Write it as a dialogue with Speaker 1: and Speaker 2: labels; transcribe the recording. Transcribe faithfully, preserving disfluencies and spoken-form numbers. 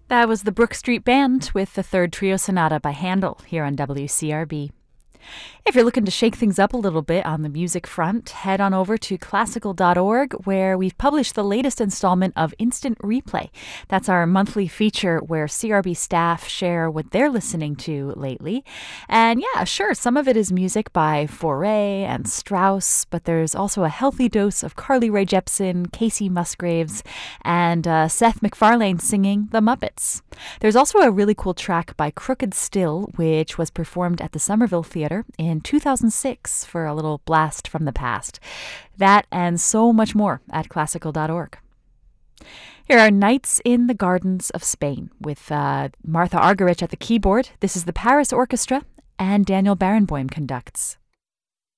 Speaker 1: That was the Brook Street Band with the Third Trio Sonata by Handel here on W C R B. If you're looking to shake things up a little bit on the music front, head on over to classical dot org, where we've published the latest installment of Instant Replay. That's our monthly feature where C R B staff share what they're listening to lately. And yeah, sure, some of it is music by Fauré and Strauss, but there's also a healthy dose of Carly Rae Jepsen, Casey Musgraves, and uh, Seth MacFarlane singing The Muppets. There's also a really cool track by Crooked Still, which was performed at the Somerville Theatre in two thousand six for a little blast from the past. That and so much more at classical dot org. Here are Nights in the Gardens of Spain with uh, Martha Argerich at the keyboard. This is the Paris Orchestra, and Daniel Barenboim conducts.